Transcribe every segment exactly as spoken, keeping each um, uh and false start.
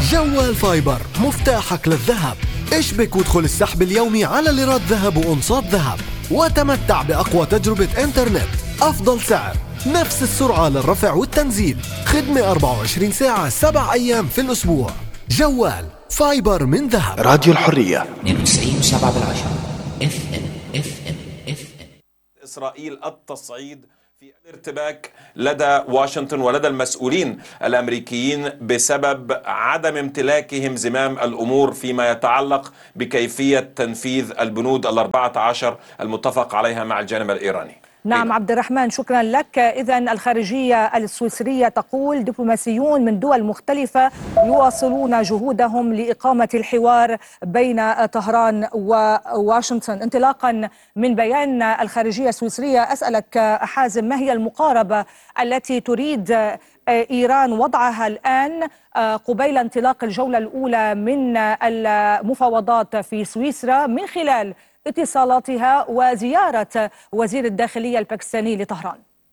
جوال فايبر، مفتاحك للذهب. اشبك وادخل السحب اليومي على ليرات ذهب وأنصات ذهب، وتمتع بأقوى تجربة إنترنت، أفضل سعر، نفس السرعة للرفع والتنزيل، خدمة أربعة وعشرين ساعة سبع أيام في الأسبوع. جوال فايبر من ذهب. راديو الحرية اثنين وتسعين سبعة بالعشرة اف ام اف ام اف ام. إسرائيل التصعيد في الارتباك لدى واشنطن ولدى المسؤولين الأمريكيين بسبب عدم امتلاكهم زمام الأمور فيما يتعلق بكيفية تنفيذ البنود الأربعة عشر المتفق عليها مع الجانب الإيراني. نعم عبد الرحمن، شكرا لك. إذن الخارجية السويسرية تقول دبلوماسيون من دول مختلفة يواصلون جهودهم لإقامة الحوار بين طهران وواشنطن. انطلاقا من بيان الخارجية السويسرية، أسألك حازم، ما هي المقاربة التي تريد إيران وضعها الآن قبيل انطلاق الجولة الأولى من المفاوضات في سويسرا من خلال اتصالاتها وزيارة وزير الداخلية الباكستاني لطهران؟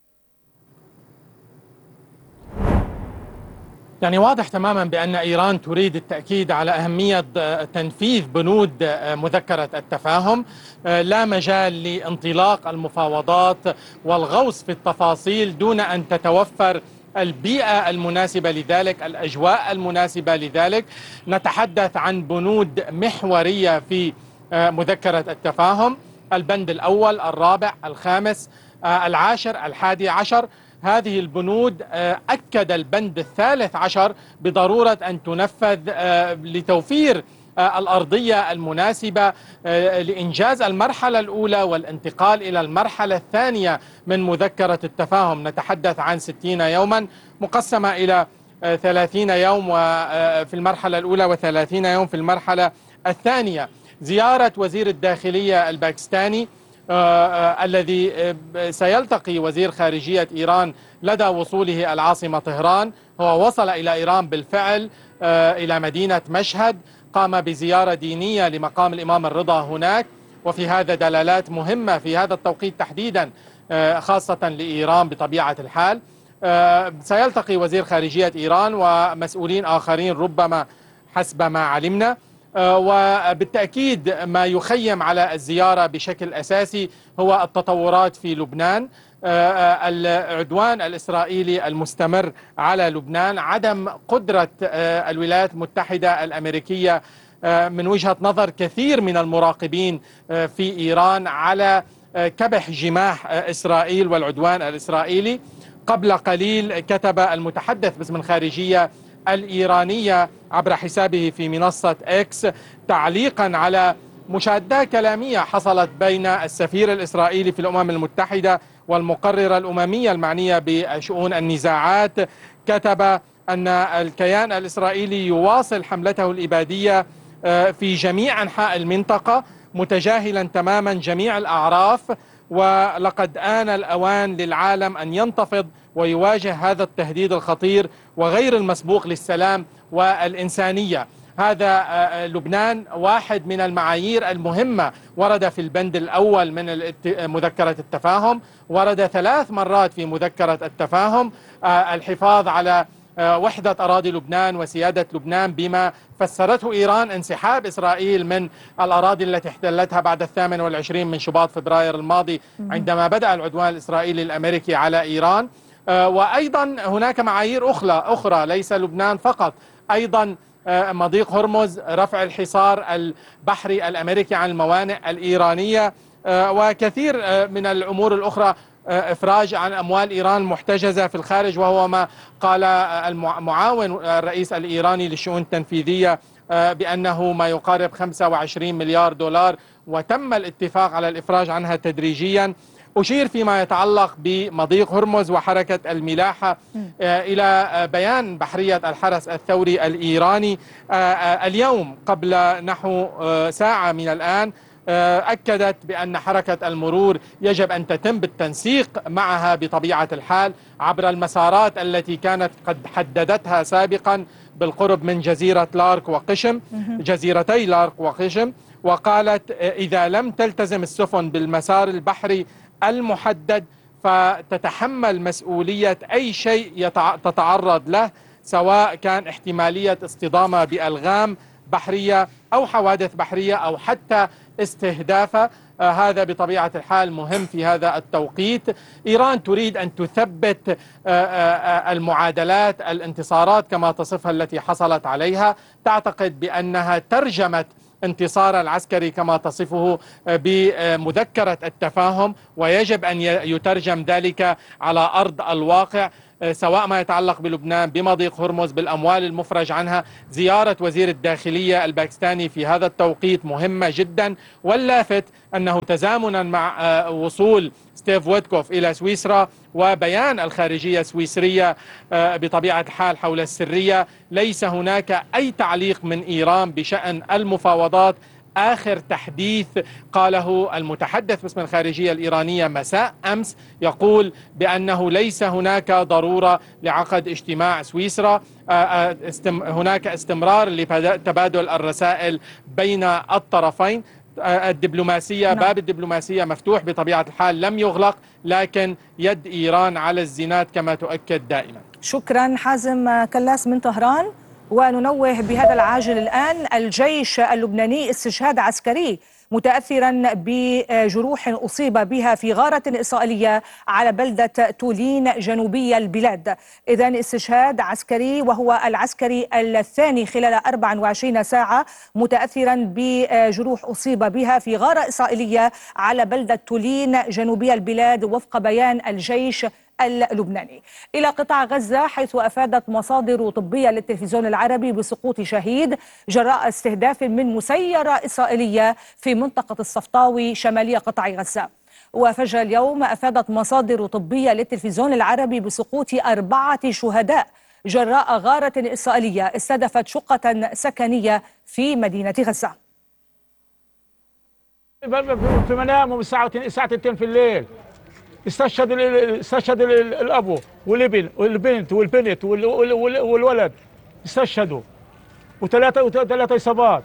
يعني واضح تماما بأن إيران تريد التأكيد على أهمية تنفيذ بنود مذكرة التفاهم. لا مجال لانطلاق المفاوضات والغوص في التفاصيل دون أن تتوفر البيئة المناسبة لذلك، الأجواء المناسبة لذلك. نتحدث عن بنود محورية في مذكرة التفاهم، البند الأول، الرابع، الخامس، العاشر، الحادي عشر. هذه البنود أكد البند الثالث عشر بضرورة أن تنفذ لتوفير الأرضية المناسبة لإنجاز المرحلة الأولى والانتقال إلى المرحلة الثانية من مذكرة التفاهم. نتحدث عن ستين يوما مقسمة إلى ثلاثين يوم في المرحلة الأولى وثلاثين يوم في المرحلة الثانية. زيارة وزير الداخلية الباكستاني آه آه الذي آه سيلتقي وزير خارجية إيران لدى وصوله العاصمة طهران. هو وصل إلى إيران بالفعل، آه إلى مدينة مشهد، قام بزيارة دينية لمقام الإمام الرضا هناك، وفي هذا دلالات مهمة في هذا التوقيت تحديدا، آه خاصة لإيران بطبيعة الحال. آه سيلتقي وزير خارجية إيران ومسؤولين آخرين ربما حسب ما علمنا. وبالتأكيد ما يخيم على الزيارة بشكل أساسي هو التطورات في لبنان، العدوان الإسرائيلي المستمر على لبنان، عدم قدرة الولايات المتحدة الأمريكية من وجهة نظر كثير من المراقبين في إيران على كبح جماح إسرائيل والعدوان الإسرائيلي. قبل قليل كتب المتحدث باسم الخارجية الإيرانية عبر حسابه في منصة إكس تعليقا على مشادة كلامية حصلت بين السفير الإسرائيلي في الأمم المتحدة والمقررة الأممية المعنية بشؤون النزاعات. كتب أن الكيان الإسرائيلي يواصل حملته الإبادية في جميع أنحاء المنطقة، متجاهلا تماما جميع الأعراف، ولقد آن الأوان للعالم أن ينتفض ويواجه هذا التهديد الخطير وغير المسبوق للسلام والإنسانية. هذا لبنان واحد من المعايير المهمة، ورد في البند الأول من مذكرة التفاهم، ورد ثلاث مرات في مذكرة التفاهم، الحفاظ على وحدة أراضي لبنان وسيادة لبنان، بما فسرته إيران انسحاب إسرائيل من الأراضي التي احتلتها بعد الثامن والعشرين من شباط فبراير الماضي عندما بدأ العدوان الإسرائيلي الأمريكي على إيران. وأيضا هناك معايير أخرى أخرى ليس لبنان فقط، أيضا مضيق هرمز، رفع الحصار البحري الأمريكي عن الموانئ الإيرانية، وكثير من الأمور الأخرى، إفراج عن أموال إيران المحتجزة في الخارج، وهو ما قال المعاون الرئيس الإيراني للشؤون التنفيذية بأنه ما يقارب خمسة وعشرين مليار دولار، وتم الاتفاق على الإفراج عنها تدريجيا. أشير فيما يتعلق بمضيق هرمز وحركة الملاحة إلى بيان بحرية الحرس الثوري الإيراني اليوم قبل نحو ساعة من الآن، أكدت بأن حركة المرور يجب أن تتم بالتنسيق معها بطبيعة الحال عبر المسارات التي كانت قد حددتها سابقا بالقرب من جزيرة لارك وقشم، جزيرتي لارك وقشم. وقالت إذا لم تلتزم السفن بالمسار البحري المحدد فتتحمل مسؤولية أي شيء تتعرض له، سواء كان احتمالية اصطدامها بألغام بحرية أو حوادث بحرية أو حتى استهدافها. آه هذا بطبيعة الحال مهم في هذا التوقيت. إيران تريد أن تثبت آه آه المعادلات، الانتصارات كما تصفها التي حصلت عليها. تعتقد بأنها ترجمت انتصار العسكري كما تصفه بمذكرة التفاهم، ويجب أن يترجم ذلك على أرض الواقع، سواء ما يتعلق بلبنان، بمضيق هرمز، بالأموال المفرج عنها. زيارة وزير الداخلية الباكستاني في هذا التوقيت مهمة جدا، واللافت أنه تزامنا مع وصول ستيف ويتكوف إلى سويسرا وبيان الخارجية السويسرية بطبيعة الحال حول السرية، ليس هناك أي تعليق من إيران بشأن المفاوضات. آخر تحديث قاله المتحدث باسم الخارجية الإيرانية مساء أمس يقول بأنه ليس هناك ضرورة لعقد اجتماع سويسرا، هناك استمرار لتبادل الرسائل بين الطرفين. الدبلوماسية، باب الدبلوماسية مفتوح بطبيعة الحال، لم يغلق، لكن يد إيران على الزناد كما تؤكد دائما. شكرا حازم كلاس من طهران. وننوه بهذا العاجل الآن: الجيش اللبناني استشهاد عسكري متأثرا بجروح أصيب بها في غارة إسرائيلية على بلدة تولين جنوبي البلاد. إذن استشهاد عسكري، وهو العسكري الثاني خلال أربع وعشرين ساعة متأثرا بجروح أصيب بها في غارة إسرائيلية على بلدة تولين جنوبي البلاد وفق بيان الجيش اللبناني. إلى قطاع غزة، حيث أفادت مصادر طبية للتلفزيون العربي بسقوط شهيد جراء استهداف من مسيرة إسرائيلية في منطقة الصفطاوي شمالية قطاع غزة. وفجر اليوم أفادت مصادر طبية للتلفزيون العربي بسقوط أربعة شهداء جراء غارة إسرائيلية استهدفت شقة سكنية في مدينة غزة. في منامهم الساعة اثنين في الليل استشهد استشهد الابو والابن والبنت والبنت والولد استشهدوا، وثلاثه وثلاثه اصابات.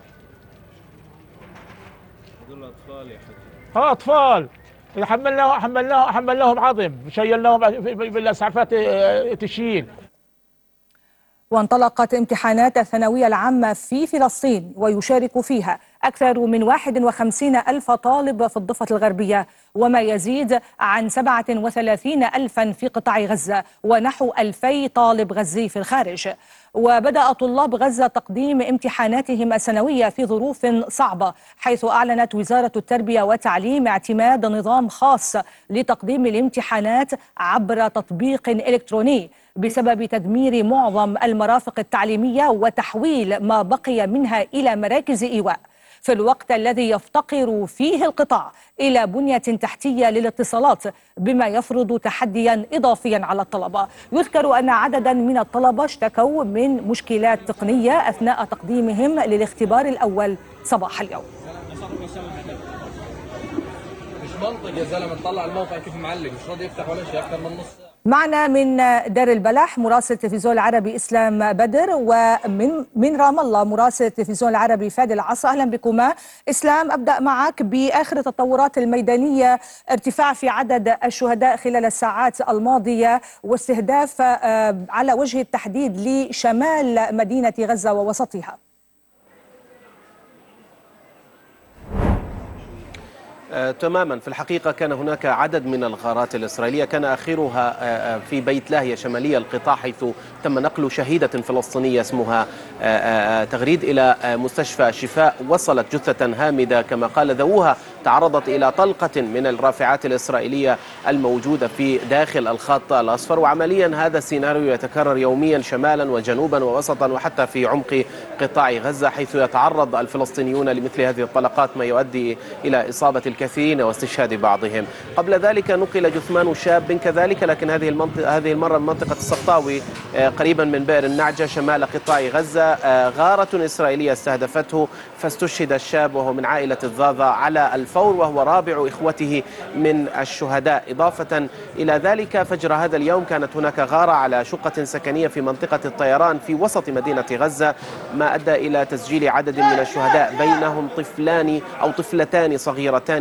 هذول اطفال يا حبيبي. اه اطفال حملناهم حملناهم حملناهم عظم، شيلناهم بالاسعافات تشيل. وانطلقت امتحانات الثانوية العامة في فلسطين، ويشارك فيها أكثر من واحد وخمسين ألف طالب في الضفة الغربية، وما يزيد عن سبعة وثلاثين ألفا في قطاع غزة، ونحو ألفي طالب غزي في الخارج. وبدأ طلاب غزة تقديم امتحاناتهم السنوية في ظروف صعبة، حيث أعلنت وزارة التربية والتعليم اعتماد نظام خاص لتقديم الامتحانات عبر تطبيق إلكتروني بسبب تدمير معظم المرافق التعليمية وتحويل ما بقي منها إلى مراكز إيواء، في الوقت الذي يفتقر فيه القطاع إلى بنية تحتية للاتصالات، بما يفرض تحديا إضافيا على الطلبة. يذكر أن عددا من الطلبة اشتكوا من مشكلات تقنية أثناء تقديمهم للاختبار الأول صباح اليوم. مش منطق يا زلمة، تطلع الموقع كيف معلق، مش راضي يفتح ولا شيء أكثر من نص ساعة. معنا من دار البلح مراسل التلفزيون العربي إسلام بدر، ومن من رام الله مراسل التلفزيون العربي فادي العصا. أهلا بكما. إسلام، أبدأ معك بآخر التطورات الميدانية، ارتفاع في عدد الشهداء خلال الساعات الماضية، واستهداف على وجه التحديد لشمال مدينة غزة ووسطها. آه، تماما. في الحقيقة كان هناك عدد من الغارات الإسرائيلية، كان آخرها آه في بيت لاهيا شمالية القطاع، حيث تم نقل شهيدة فلسطينية اسمها آه آه تغريد إلى آه مستشفى الشفاء. وصلت جثة هامدة كما قال ذووها، تعرضت إلى طلقة من الرافعات الإسرائيلية الموجودة في داخل الخط الأصفر. وعمليا هذا السيناريو يتكرر يوميا شمالا وجنوبا ووسطا وحتى في عمق قطاع غزة، حيث يتعرض الفلسطينيون لمثل هذه الطلقات، ما يؤدي إلى إصابة الكثيرين واستشهاد بعضهم. قبل ذلك نقل جثمان شاب كذلك، لكن هذه المنطقة هذه المرة من منطقة الصفطاوي قريبا من بئر النعجة شمال قطاع غزة. غارة إسرائيلية استهدفته فاستشهد الشاب وهو من عائلة الضاضة على الفور، وهو رابع إخوته من الشهداء. إضافة إلى ذلك فجر هذا اليوم كانت هناك غارة على شقة سكنية في منطقة الطيران في وسط مدينة غزة، ما أدى إلى تسجيل عدد من الشهداء، بينهم طفلان أو طفلتان صغيرتان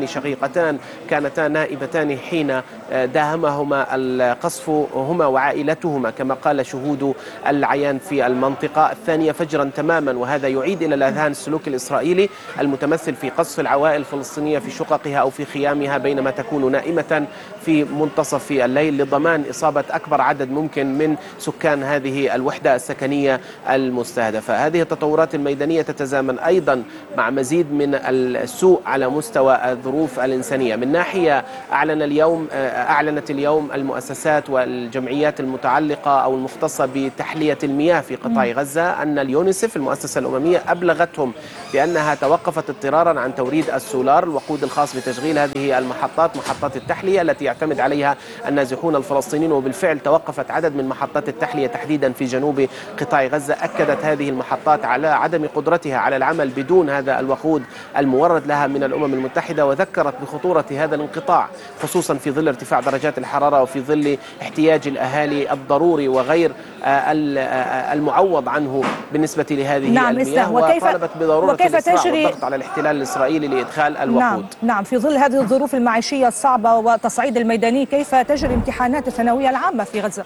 شقيقتان كانتا نائبتان حين داهمهما القصف هما وعائلتهما كما قال شهود العيان في المنطقة. الثانية فجرا تماما، وهذا يعيد إلى الأذهان السلوك الإسرائيلي المتمثل في قصف العوائل الفلسطينية في شققها أو في خيامها بينما تكون نائمة في منتصف الليل لضمان إصابة أكبر عدد ممكن من سكان هذه الوحدة السكنية المستهدفة. هذه التطورات الميدانية تتزامن أيضا مع مزيد من السوء على مستوى الظروف الإنسانية. من ناحية أعلن اليوم أعلنت اليوم المؤسسات والجمعيات المتعلقة أو المختصة بتحلية المياه في قطاع غزة أن اليونيسف المؤسسة الأممية أبلغتهم بأنها توقفت اضطرارا عن توريد السولار الوقود الخاص بتشغيل هذه المحطات، محطات التحلية التي يعتمد عليها النازحون الفلسطينيون، وبالفعل توقفت عدد من محطات التحلية تحديدا في جنوب قطاع غزة. أكدت هذه المحطات على عدم قدرتها على العمل بدون هذا الوقود المورد لها من الأمم المتحدة، وذكرت بخطورة هذا الانقطاع خصوصا في ظل ارتفاع درجات الحرارة وفي ظل احتياج الأهالي الضروري وغير المعوض عنه بالنسبة لهذه نعم المياه، وطالبت بضرورة الإسراع والضغط على الاحتلال الإسرائيلي لإدخال الوقود. نعم نعم في ظل هذه الظروف المعيشية الصعبة والتصعيد الميداني، كيف تجري امتحانات الثانوية العامة في غزة؟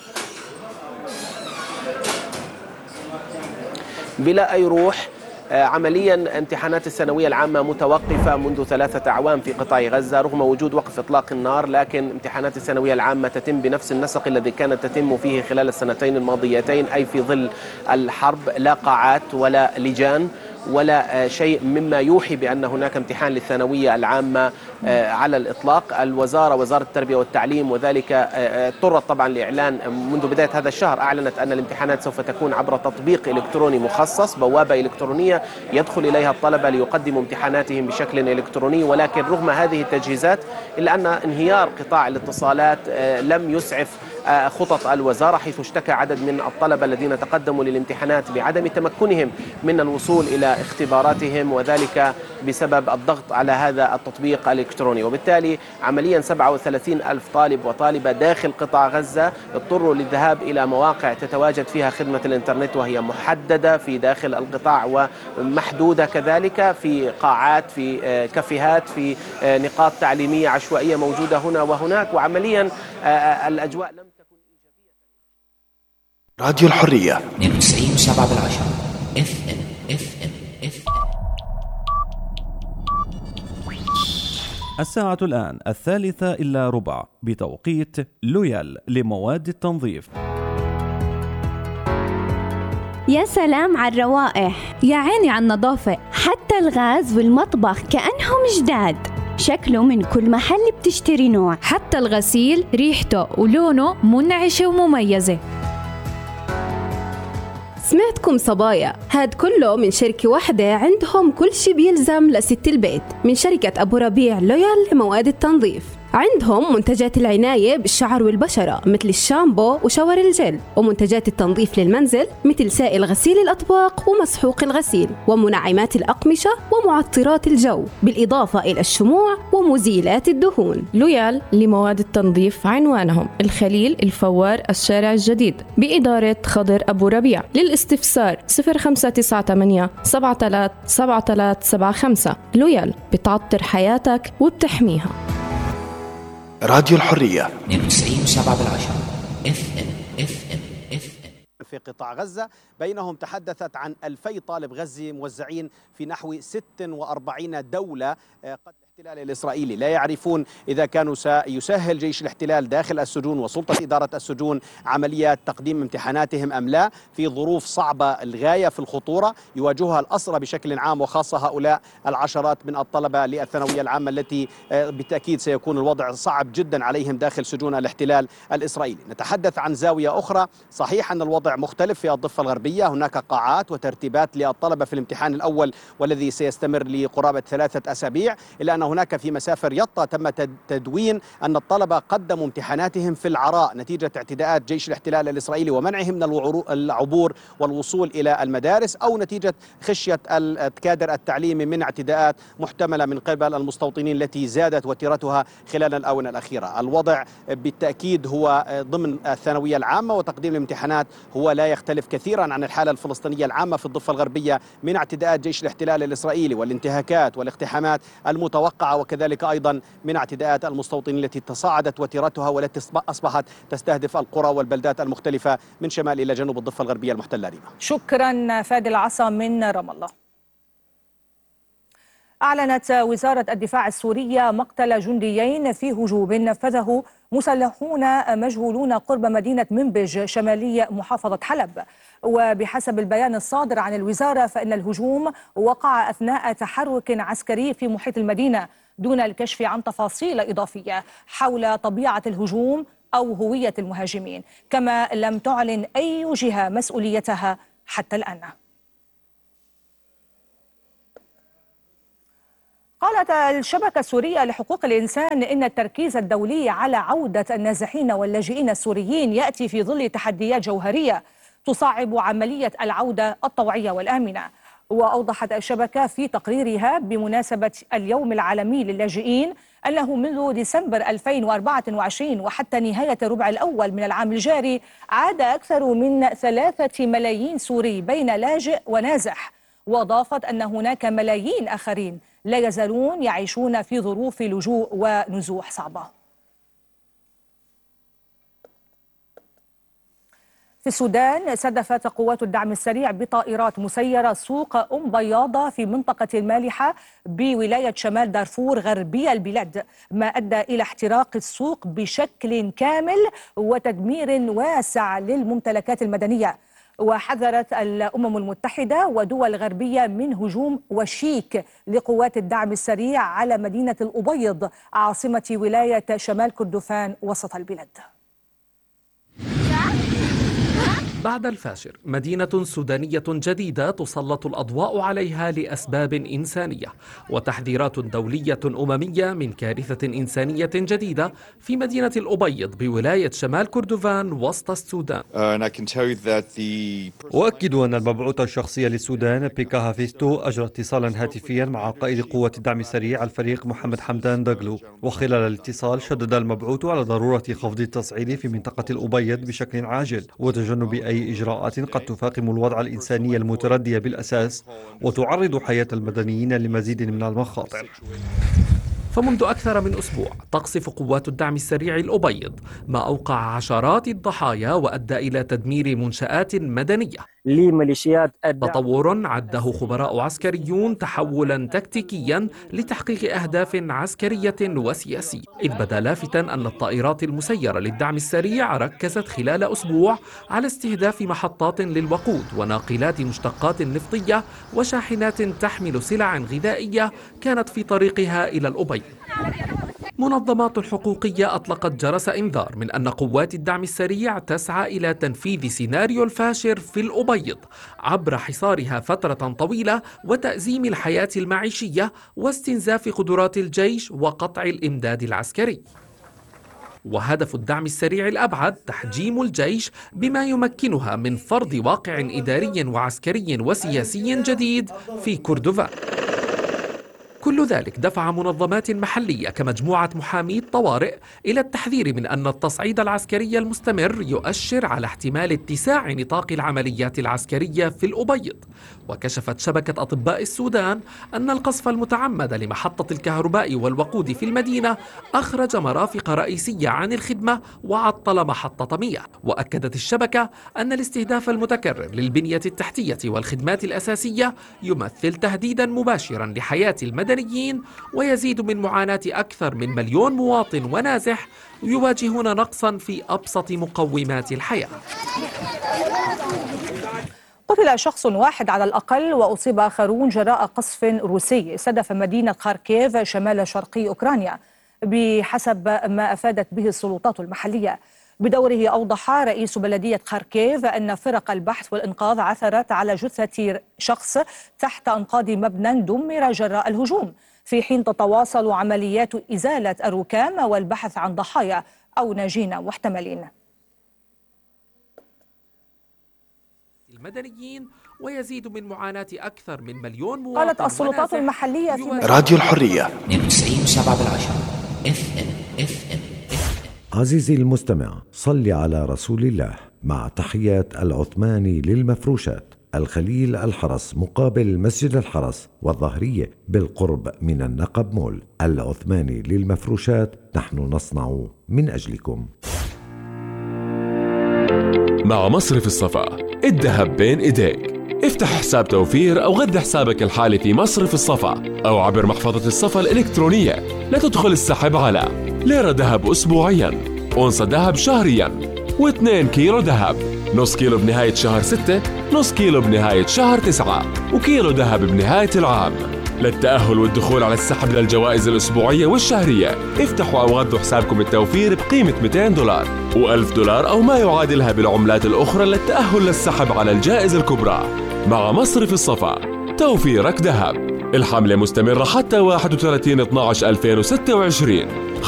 بلا أي روح. عمليا امتحانات الثانوية العامة متوقفة منذ ثلاثة أعوام في قطاع غزة رغم وجود وقف إطلاق النار، لكن امتحانات الثانوية العامة تتم بنفس النسق الذي كانت تتم فيه خلال السنتين الماضيتين، أي في ظل الحرب، لا قاعات ولا لجان ولا شيء مما يوحي بأن هناك امتحان للثانوية العامة على الإطلاق. الوزارة وزارة التربية والتعليم وذلك اضطرت طبعا لإعلان منذ بداية هذا الشهر، أعلنت أن الامتحانات سوف تكون عبر تطبيق إلكتروني مخصص، بوابة إلكترونية يدخل إليها الطلبة ليقدموا امتحاناتهم بشكل إلكتروني. ولكن رغم هذه التجهيزات إلا أن انهيار قطاع الاتصالات لم يسعف خطط الوزارة، حيث اشتكى عدد من الطلبة الذين تقدموا للامتحانات بعدم تمكنهم من الوصول إلى اختباراتهم، وذلك بسبب الضغط على هذا التطبيق الإلكتروني. وبالتالي عمليا سبعة وثلاثين ألف طالب وطالبة داخل قطاع غزة اضطروا للذهاب إلى مواقع تتواجد فيها خدمة الإنترنت، وهي محددة في داخل القطاع ومحدودة كذلك في قاعات، في كافيهات، في نقاط تعليمية عشوائية موجودة هنا وهناك. وعمليا الأجواء لم تكن إيجابية. راديو الحرية اثنين وتسعين وسبعة بالعشرة اف ام اف ام اف ام. الساعة الآن الثالثة إلا ربع بتوقيت لويال لمواد التنظيف. يا سلام على الروائح، يا عيني على النظافة، حتى الغاز والمطبخ كأنهم جداد. شكله من كل محل بتشتري نوع، حتى الغسيل ريحته ولونه منعشة ومميزة. سمعتكم صبايا، هاد كله من شركة واحدة عندهم كل شي بيلزم لست البيت، من شركة أبو ربيع لويال لمواد التنظيف. عندهم منتجات العناية بالشعر والبشرة مثل الشامبو وشاور الجل، ومنتجات التنظيف للمنزل مثل سائل غسيل الأطباق ومسحوق الغسيل، ومنعمات الأقمشة ومعطرات الجو، بالإضافة إلى الشموع ومزيلات الدهون. لويال لمواد التنظيف عنوانهم الخليل الفوار الشارع الجديد بإدارة خضر أبو ربيع. للاستفسار صفر خمسة تسعة ثمانية سبعة ثلاثة سبعة ثلاثة سبعة خمسة. لويال بتعطر حياتك وبتحميها. راديو الحرية اثنين وتسعين وسبعة بالعشرة اف ام اف ام اف ام. في قطاع غزة، بينهم تحدثت عن ألفي طالب غزي موزعين في نحو ستة وأربعين دولة. قد الاحتلال الإسرائيلي لا يعرفون إذا كانوا سيسهل جيش الاحتلال داخل السجون وسلطة إدارة السجون عمليات تقديم امتحاناتهم أم لا، في ظروف صعبة الغاية في الخطورة يواجهها الأسرى بشكل عام، وخاصة هؤلاء العشرات من الطلبة للثانوية العامة التي بالتأكيد سيكون الوضع صعب جدا عليهم داخل سجون الاحتلال الإسرائيلي. نتحدث عن زاوية أخرى، صحيح أن الوضع مختلف في الضفة الغربية، هناك قاعات وترتيبات للطلبة في الامتحان الأول والذي سيستمر لقرابة ثلاثة أسابيع، إلا أن هناك في مسافر يطا تم تدوين أن الطلبة قدموا امتحاناتهم في العراء نتيجة اعتداءات جيش الاحتلال الإسرائيلي ومنعهم من العبور والوصول إلى المدارس، أو نتيجة خشية الكادر التعليمي من اعتداءات محتملة من قبل المستوطنين التي زادت وتيرتها خلال الآونة الأخيرة. الوضع بالتأكيد هو ضمن الثانوية العامة وتقديم الامتحانات هو لا يختلف كثيرا عن الحالة الفلسطينية العامة في الضفة الغربية من اعتداءات جيش الاحتلال الإسرائيلي والانتهاكات والاقتحامات المتوقعة المفقعة، وكذلك أيضا من اعتداءات المستوطنين التي تصاعدت وتيرتها والتي أصبحت تستهدف القرى والبلدات المختلفة من شمال إلى جنوب الضفة الغربية المحتلة. ريما. شكرا فادي العصا من رام الله. أعلنت وزارة الدفاع السورية مقتل جنديين في هجوم نفذه مسلحون مجهولون قرب مدينة منبج شمالي محافظة حلب. وبحسب البيان الصادر عن الوزارة فإن الهجوم وقع أثناء تحرك عسكري في محيط المدينة دون الكشف عن تفاصيل إضافية حول طبيعة الهجوم أو هوية المهاجمين، كما لم تعلن أي جهة مسؤوليتها حتى الآن. قالت الشبكة السورية لحقوق الإنسان إن التركيز الدولي على عودة النازحين واللاجئين السوريين يأتي في ظل تحديات جوهرية تصعب عملية العودة الطوعية والآمنة. وأوضحت الشبكة في تقريرها بمناسبة اليوم العالمي للاجئين أنه منذ ديسمبر ألفين وأربعة وعشرين وحتى نهاية الربع الأول من العام الجاري عاد أكثر من ثلاثة ملايين سوري بين لاجئ ونازح. وأضافت أن هناك ملايين آخرين لا يزالون يعيشون في ظروف لجوء ونزوح صعبة. في السودان استهدفت قوات الدعم السريع بطائرات مسيرة سوق أم بياضة في منطقة المالحة بولاية شمال دارفور غربي البلاد، ما أدى إلى احتراق السوق بشكل كامل وتدمير واسع للممتلكات المدنية. وحذرت الأمم المتحدة ودول غربية من هجوم وشيك لقوات الدعم السريع على مدينة الأبيض عاصمة ولاية شمال كردفان وسط البلاد. بعد الفاشر، مدينة سودانية جديدة تسلط الأضواء عليها لأسباب إنسانية، وتحذيرات دولية أممية من كارثة إنسانية جديدة في مدينة الأبيض بولاية شمال كردفان وسط السودان. أؤكد أن المبعوث الشخصي للسودان بيكا هافيستو أجرى اتصالا هاتفيا مع قائد قوة الدعم السريع الفريق محمد حمدان دغلو، وخلال الاتصال شدد المبعوث على ضرورة خفض التصعيد في منطقة الأبيض بشكل عاجل وتجنب أي أي إجراءات قد تفاقم الوضع الإنساني المتردي بالأساس وتعرض حياة المدنيين لمزيد من المخاطر. فمنذ أكثر من أسبوع تقصف قوات الدعم السريع الأبيض، ما أوقع عشرات الضحايا وأدى إلى تدمير منشآت مدنية. لميليشيات تطور عده خبراء عسكريون تحولا تكتيكيا لتحقيق أهداف عسكرية وسياسية، إذ بدا لافتا أن الطائرات المسيرة للدعم السريع ركزت خلال أسبوع على استهداف محطات للوقود وناقلات مشتقات نفطية وشاحنات تحمل سلع غذائية كانت في طريقها إلى الأبيض. منظمات حقوقية أطلقت جرس إنذار من أن قوات الدعم السريع تسعى إلى تنفيذ سيناريو الفاشر في الأبيض عبر حصارها فترة طويلة وتأزيم الحياة المعيشية واستنزاف قدرات الجيش وقطع الإمداد العسكري. وهدف الدعم السريع الأبعد تحجيم الجيش بما يمكنها من فرض واقع إداري وعسكري وسياسي جديد في كردفان. كل ذلك دفع منظمات محلية كمجموعة محامي الطوارئ إلى التحذير من أن التصعيد العسكري المستمر يؤشر على احتمال اتساع نطاق العمليات العسكرية في الأبيض. وكشفت شبكة أطباء السودان أن القصف المتعمد لمحطة الكهرباء والوقود في المدينة أخرج مرافق رئيسية عن الخدمة وعطل محطة مياه. وأكدت الشبكة أن الاستهداف المتكرر للبنية التحتية والخدمات الأساسية يمثل تهديدا مباشرا لحياة المدنيين، ويزيد من معاناة أكثر من مليون مواطن ونازح يواجهون نقصا في أبسط مقومات الحياة. قتل شخص واحد على الأقل وأصيب آخرون جراء قصف روسي استهدف مدينة خاركيف شمال شرقي أوكرانيا بحسب ما أفادت به السلطات المحلية. بدوره أوضح رئيس بلدية خاركيف أن فرق البحث والإنقاذ عثرت على جثة شخص تحت أنقاض مبنى دمر جراء الهجوم، في حين تتواصل عمليات إزالة الركام والبحث عن ضحايا أو ناجين محتملين. المدنيين ويزيد من معاناة أكثر من مليون مواطن. قالت السلطات المحلية في راديو الحرية تسعين وسبعة بالعشرة اف ام اف ام. عزيزي المستمع، صل على رسول الله مع تحيات العثماني للمفروشات. الخليل الحرس مقابل مسجد الحرس، والظهرية بالقرب من النقب مول. العثماني للمفروشات، نحن نصنع من أجلكم. مع مصرف الصفا، الذهب بين إيديك. افتح حساب توفير أو غذي حسابك الحالي في مصرف الصفا أو عبر محفظة الصفا الإلكترونية لتدخل السحب على ليرة ذهب أسبوعياً، أونصة ذهب شهرياً، واثنين كيلو ذهب، نص كيلو بنهاية شهر ستة، نص كيلو بنهاية شهر تسعة، وكيلو ذهب بنهاية العام. للتأهل والدخول على السحب للجوائز الأسبوعية والشهرية، افتحوا أو غذوا حسابكم التوفير بقيمة مئتين دولار و1000 دولار أو ما يعادلها بالعملات الأخرى للتأهل للسحب على الجائزة الكبرى. مع مصرف الصفا، توفيرك ذهب. الحملة مستمرة حتى واحد وثلاثين اثناشر ألفين وستة وعشرين.